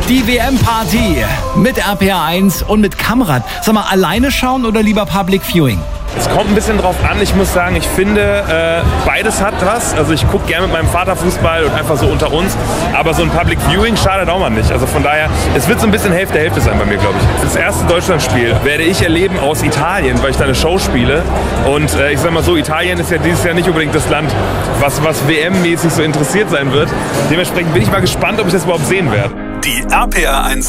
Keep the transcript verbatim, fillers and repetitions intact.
Die W M-Party mit R P R eins und mit Kamrat. Sag mal, alleine schauen oder lieber Public Viewing? Es kommt ein bisschen drauf an. Ich muss sagen, ich finde, äh, beides hat was. Also ich gucke gerne mit meinem Vater Fußball und einfach so unter uns. Aber so ein Public Viewing schadet auch mal nicht. Also von daher, es wird so ein bisschen Hälfte Hälfte sein bei mir, glaube ich. Das erste Deutschlandspiel werde ich erleben aus Italien, weil ich da eine Show spiele. Und äh, ich sag mal so, Italien ist ja dieses Jahr nicht unbedingt das Land, was, was W M-mäßig so interessiert sein wird. Dementsprechend bin ich mal gespannt, ob ich das überhaupt sehen werde. Die R P R eins